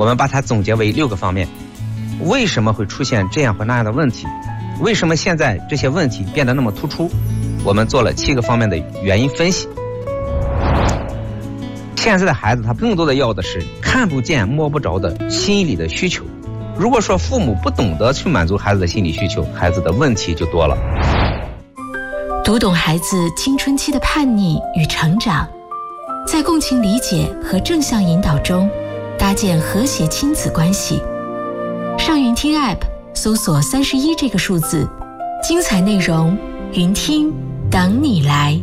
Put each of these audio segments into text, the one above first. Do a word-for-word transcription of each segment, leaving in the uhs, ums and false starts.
我们把它总结为六个方面。为什么会出现这样或那样的问题？为什么现在这些问题变得那么突出？我们做了七个方面的原因分析。现在的孩子他更多的要的是看不见摸不着的心理的需求。如果说父母不懂得去满足孩子的心理需求，孩子的问题就多了。 读懂孩子青春期的叛逆与成长，在共情理解和正向引导中搭建和谐亲子关系。上云听 App 搜索三十一这个数字，精彩内容云听等你来。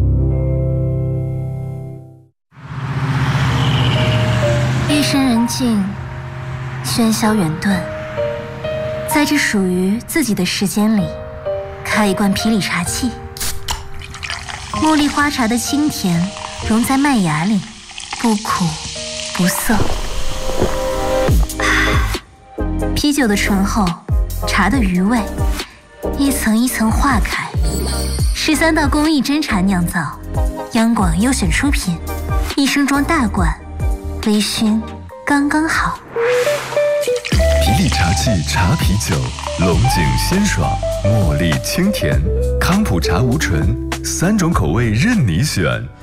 夜深人静，喧嚣远遁，在这属于自己的时间里，开一罐皮里茶气。茉莉花茶的清甜融在麦芽里，不苦不涩。啤酒的醇厚，茶的余味，一层一层化开。十三道工艺真茶酿造，央广优选出品，一升装大罐，微醺刚刚好。 皮力茶气茶啤酒，龙井鲜爽，茉莉清甜，康普茶无醇，三种口味任你选。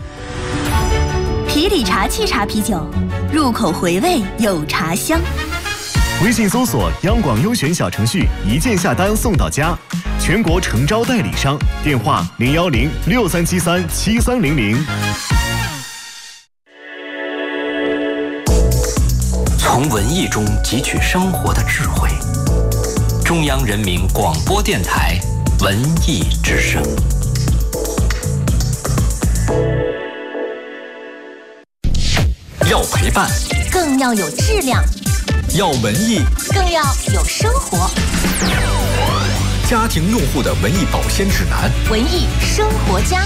皮里茶气茶啤酒，入口回味有茶香。 微信搜索央广优选小程序，一键下单送到家。全国诚招代理商，电话零幺零六三七三七三零零。 从文艺中汲取生活的智慧。中央人民广播电台文艺之声。要陪伴， 更要有质量； 要文艺， 更要有生活。 家庭用户的文艺保鲜指南， 文艺生活家。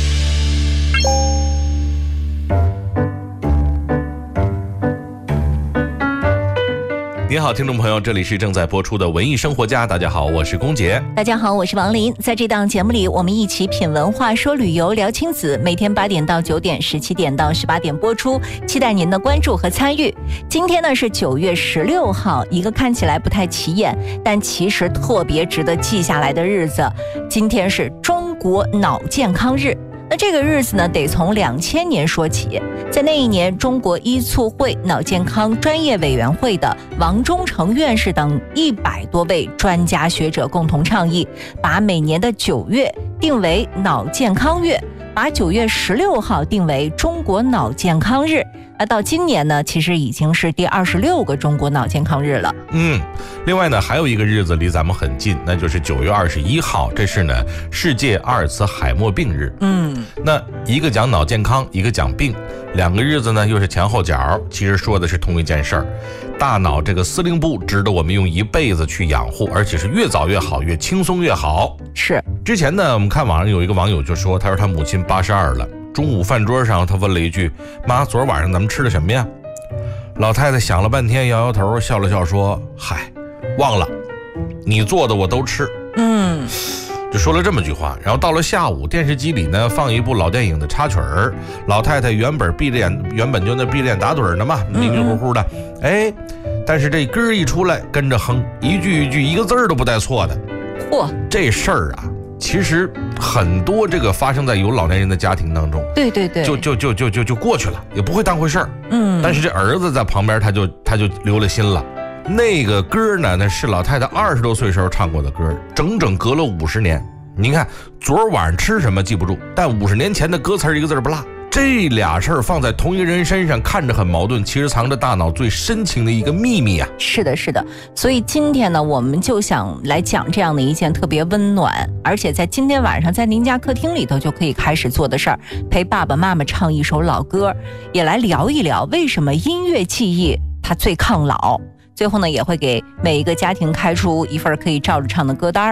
你好，听众朋友，这里是正在播出的文艺生活家。大家好，我是龚杰。 大家好，我是王林。在这档节目里，我们一起品文化，说旅游，聊亲子。每天八点到九点，十七点到十八点播出，期待您的关注和参与。今天呢是九月十六号，一个看起来不太起眼，但其实特别值得记下来的日子。今天是中国脑健康日。那这个日子呢，得从两千年说起。在那一年，中国医促会脑健康专业委员会的王忠诚院士等一百多位专家学者共同倡议，把每年的九月定为脑健康月，把九月十六号定为中国脑健康日。那到今年呢，其实已经是第二十六个中国脑健康日了。 嗯，另外呢，还有一个日子离咱们很近，那就是九月二十一号，这是呢世界阿尔茨海默病日。 嗯， 那一个讲脑健康，一个讲病，两个日子呢又是前后脚，其实说的是同一件事儿。大脑这个司令部值得我们用一辈子去养护，而且是越早越好，越轻松越好。 是。 之前呢，我们看网上有一个网友就说，他说他母亲八十二了。中午饭桌上，他问了一句：“妈，昨儿晚上咱们吃的什么呀？”老太太想了半天，摇摇头，笑了笑说：“嗨，忘了，你做的我都吃。” 嗯， 就说了这么句话。然后到了下午，电视机里呢放一部老电影的插曲儿，老太太原本闭着眼，原本就那闭着眼打盹呢嘛，迷迷糊糊的，哎，但是这歌一出来，跟着哼，一句一句，一个字儿都不带错的。 嚯， 这事儿啊！其实很多这个发生在有老年人的家庭当中， 对对对， 就就就就就就过去了，也不会当回事儿。 嗯， 但是这儿子在旁边，他就他就留了心了。那个歌呢，那是老太太二十多岁时候唱过的歌，整整隔了五十年。您看，昨晚上吃什么记不住，但五十年前的歌词一个字不落。这俩事儿放在同一个人身上，看着很矛盾，其实藏着大脑最深情的一个秘密啊！ 是的，是的。所以今天呢，我们就想来讲这样的一件特别温暖，而且在今天晚上在您家客厅里头就可以开始做的事儿，陪爸爸妈妈唱一首老歌，也来聊一聊为什么音乐记忆它最抗老。最后呢，也会给每一个家庭开出一份可以照着唱的歌单儿。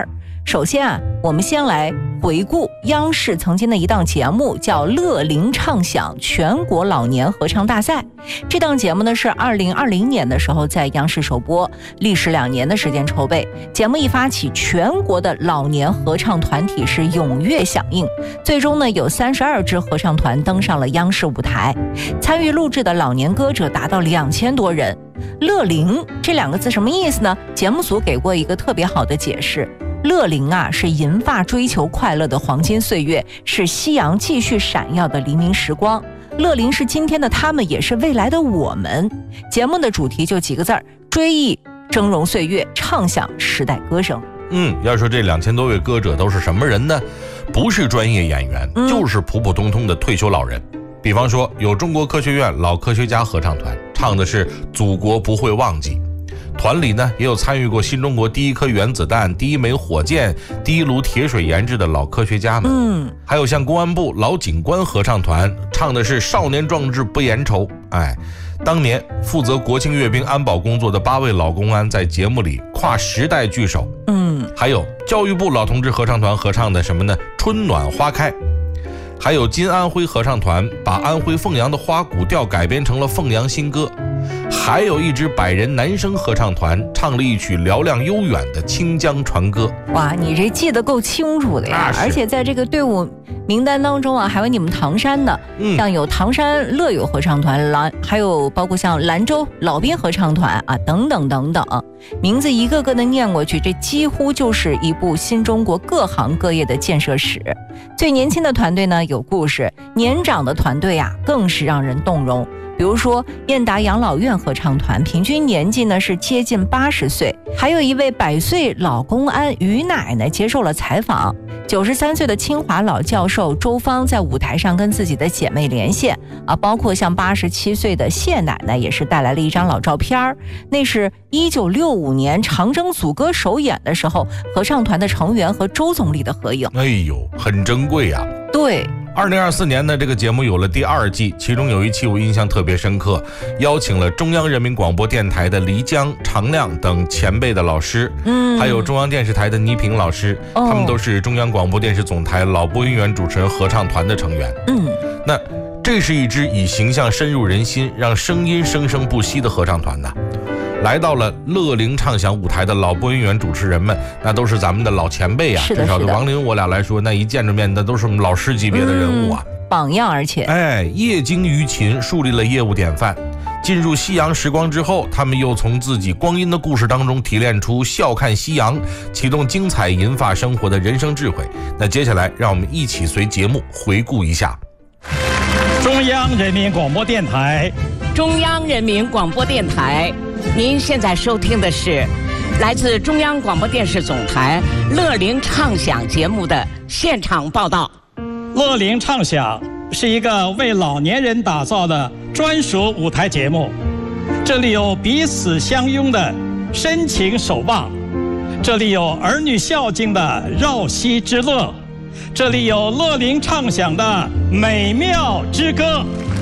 首先啊，我们先来回顾央视曾经的一档节目，叫《乐龄畅享全国老年合唱大赛》。这档节目呢是二零二零年的时候在央视首播，历时两年的时间筹备。节目一发起，全国的老年合唱团体是踊跃响应，最终呢有三十二支合唱团登上了央视舞台，参与录制的老年歌者达到两千多人。乐龄这两个字什么意思呢？节目组给过一个特别好的解释。乐龄啊，是银发追求快乐的黄金岁月，是夕阳继续闪耀的黎明时光。乐龄是今天的他们，也是未来的我们。节目的主题就几个字儿：追忆峥嵘岁月，畅享时代歌声。 嗯，要说这两千多位歌者都是什么人呢？不是专业演员， 嗯、 就是普普通通的退休老人。比方说，有中国科学院老科学家合唱团，唱的是《祖国不会忘记》。团里呢也有参与过新中国第一颗原子弹、第一枚火箭、第一炉铁水研制的老科学家们。 嗯， 还有像公安部老警官合唱团，唱的是少年壮志不言愁。哎，当年负责国庆阅兵安保工作的八位老公安在节目里跨时代聚首。 嗯， 还有教育部老同志合唱团合唱的什么呢？春暖花开。还有金安徽合唱团把安徽凤阳的花鼓调改编成了凤阳新歌，还有一支百人男声合唱团唱了一曲嘹亮悠远的清江船歌。 哇，你这记得够清楚的呀！而且在这个队伍名单当中啊，还有你们唐山的，嗯、像有唐山乐友合唱团，兰还有包括像兰州老兵合唱团啊，等等等等，名字一个个的念过去，这几乎就是一部新中国各行各业的建设史。最年轻的团队呢有故事，年长的团队啊更是让人动容。比如说燕达养老院合唱团，平均年纪呢是接近八十岁，还有一位百岁老公安于奶奶接受了采访。九十三岁的清华老教授周芳在舞台上跟自己的姐妹连线啊，包括像八十七岁的谢奶奶也是带来了一张老照片，那是一九六五年长征组歌首演的时候，合唱团的成员和周总理的合影。 哎呦，很珍贵呀、啊。 对。 二零二四年呢，这个节目有了第二季，其中有一期我印象特别深刻，邀请了中央人民广播电台的黎江、常亮等前辈的老师，嗯，还有中央电视台的倪萍老师，哦、他们都是中央广播电视总台老播音员主持人合唱团的成员。 嗯， 那这是一支以形象深入人心，让声音生生不息的合唱团呐。来到了乐龄畅享舞台的老播音员主持人们，那都是咱们的老前辈啊。至少对王玲我俩来说，那一见着面那都是我们老师级别的人物啊， 嗯、榜样。而且哎，业精于勤，树立了业务典范。进入夕阳时光之后，他们又从自己光阴的故事当中提炼出笑看夕阳，启动精彩银发生活的人生智慧。那接下来让我们一起随节目回顾一下中央人民广播电台。 中央人民广播电台，您现在收听的是来自中央广播电视总台乐龄畅享节目的现场报道。 乐龄畅享是一个为老年人打造的专属舞台节目，这里有彼此相拥的深情守望，这里有儿女孝敬的绕膝之乐，这里有乐龄畅享的美妙之歌。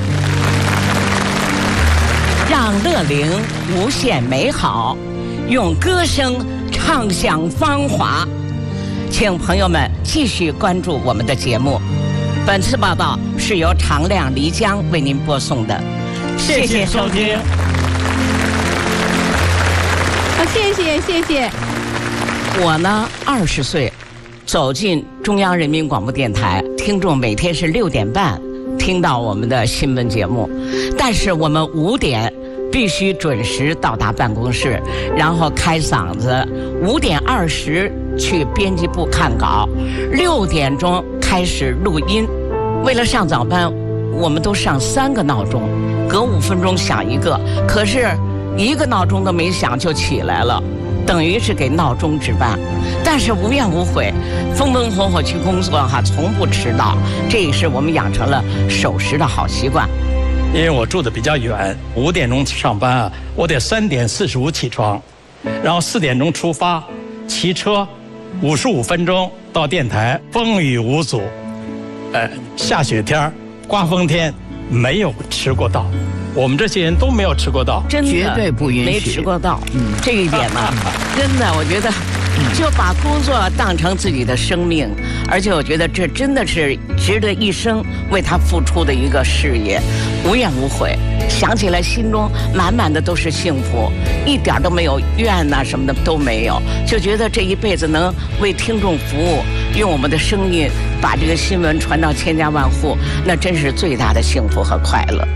让乐龄无限美好，用歌声畅享芳华。请朋友们继续关注我们的节目。本次报道是由常亮、黎江为您播送的，谢谢收听。 好，谢谢谢谢。 我呢，二十岁走进中央人民广播电台，听众每天是六点半听到我们的新闻节目，但是我们五点必须准时到达办公室，然后开嗓子，五点二十去编辑部看稿，六点钟开始录音。为了上早班，我们都上三个闹钟，隔五分钟响一个，可是一个闹钟都没响就起来了，等于是给闹钟值班。但是无怨无悔，风风火火去工作哈，从不迟到，这也是我们养成了守时的好习惯。 因为我住的比较远，五点钟上班啊，我得三点四十五起床，然后四点钟出发，骑车五十五分钟到电台，风雨无阻。呃，下雪天、刮风天没有迟过到，我们这些人都没有迟过到， 真的绝对不允许没迟过到。嗯，这一点呢，真的我觉得就把工作当成自己的生命，而且我觉得这真的是值得一生为他付出的一个事业，无怨无悔。想起来心中满满的都是幸福，一点都没有怨呐、啊、什么的都没有，就觉得这一辈子能为听众服务，用我们的声音把这个新闻传到千家万户，那真是最大的幸福和快乐。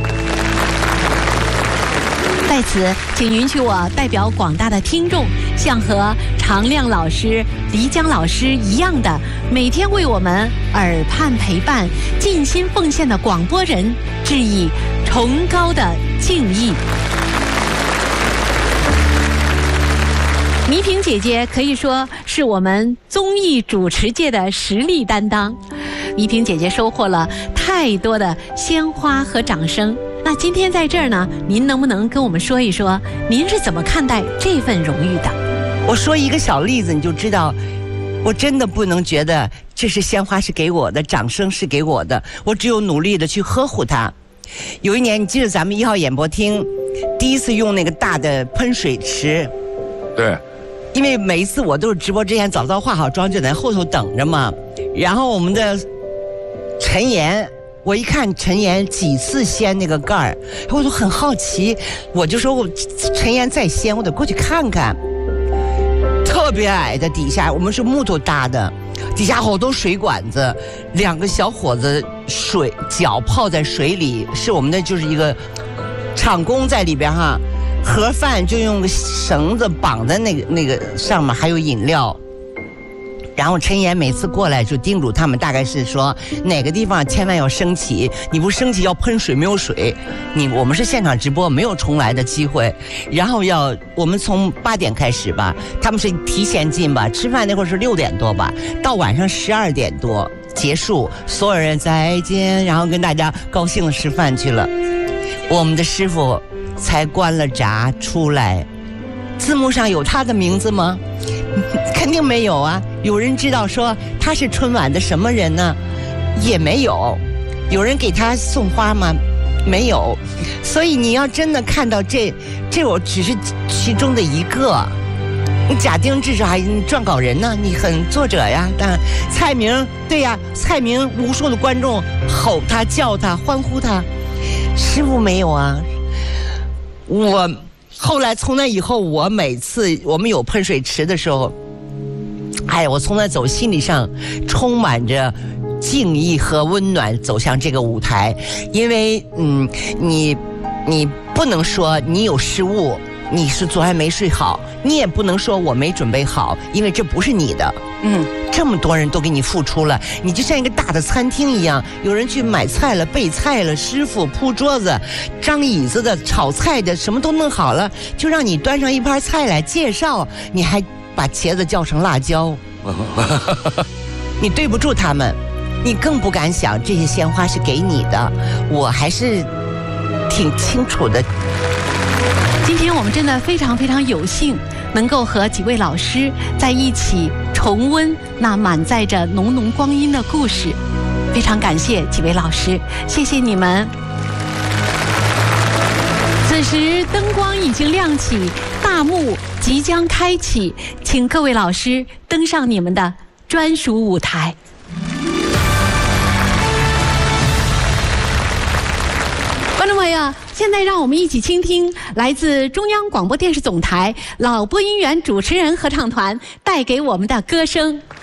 在此，请允许我代表广大的听众，向和常亮老师、黎江老师一样的每天为我们耳畔陪伴、尽心奉献的广播人致以崇高的敬意。倪萍姐姐可以说是我们综艺主持界的实力担当，倪萍姐姐收获了太多的鲜花和掌声。那今天在这儿呢，您能不能跟我们说一说，您是怎么看待这份荣誉的？ 我说一个小例子，你就知道，我真的不能觉得这是鲜花是给我的，掌声是给我的，我只有努力的去呵护它。有一年，你记得咱们一号演播厅第一次用那个大的喷水池， 对， 因为每一次我都是直播之前早早化好妆就在后头等着嘛，然后我们的陈岩。我一看陈岩几次掀那个盖儿，我都很好奇，我就说我陈岩再掀，我得过去看看。特别矮的底下，我们是木头搭的，底下好多水管子，两个小伙子水脚泡在水里，是我们的就是一个厂工在里边哈，盒饭就用个绳子绑在那个那个上面，还有饮料。然后陈岩每次过来就叮嘱他们，大概是说哪个地方千万要升起，你不升起要喷水，没有水，你我们是现场直播，没有重来的机会。然后要我们从八点开始吧，他们是提前进吧，吃饭那会儿是六点多吧，到晚上十二点多结束，所有人再见，然后跟大家高兴的吃饭去了。我们的师傅才关了闸出来，字幕上有他的名字吗？肯定没有啊！有人知道说他是春晚的什么人呢？也没有。有人给他送花吗？没有。所以你要真的看到这，这我只是其中的一个。贾丁至少还撰稿人呢，你很作者呀。当然，蔡明对呀，蔡明无数的观众吼他、叫他、欢呼他，师傅没有啊。我。后来从那以后，我每次我们有喷水池的时候，哎，我从那走，心理上充满着敬意和温暖，走向这个舞台。因为嗯，你你不能说你有失误，你是昨晚没睡好，你也不能说我没准备好，因为这不是你的。嗯，这么多人都给你付出了，你就像一个大的餐厅一样，有人去买菜了、备菜了，师傅铺桌子、张椅子的、炒菜的，什么都弄好了，就让你端上一盘菜来介绍，你还把茄子叫成辣椒，你对不住他们，你更不敢想这些鲜花是给你的。我还是挺清楚的。 今天我们真的非常非常有幸能够和几位老师在一起重温那满载着浓浓光阴的故事，非常感谢几位老师，谢谢你们。此时灯光已经亮起，大幕即将开启，请各位老师登上你们的专属舞台。观众朋友，现在让我们一起倾听来自中央广播电视总台老播音员主持人合唱团带给我们的歌声。